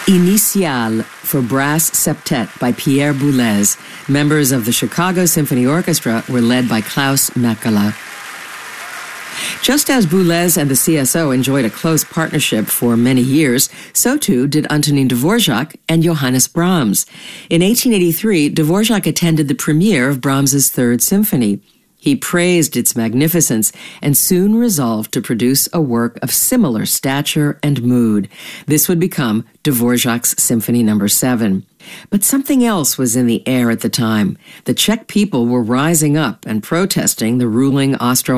Initiale for Brass Septet by Pierre Boulez. Members of the Chicago Symphony Orchestra were led by Klaus Mackala. Just as Boulez and the CSO enjoyed a close partnership for many years, so too did Antonin Dvorak and Johannes Brahms. In 1883, Dvorak attended the premiere of Brahms's Third Symphony. He praised its magnificence and soon resolved to produce a work of similar stature and mood. This would become Dvorak's Symphony No. 7. But something else was in the air at the time. The Czech people were rising up and protesting the ruling Austro